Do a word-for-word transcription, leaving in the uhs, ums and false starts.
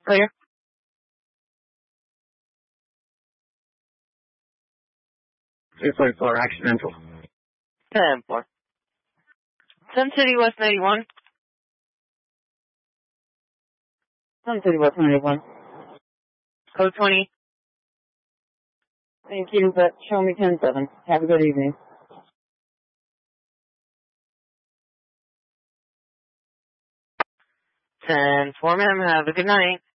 Clear. three forty-four, accidental. ten four. Sun City West ninety-one. Sun City West ninety-one. Code twenty. Thank you, but show me ten seven. Have a good evening. ten four, ma'am. Have a good night.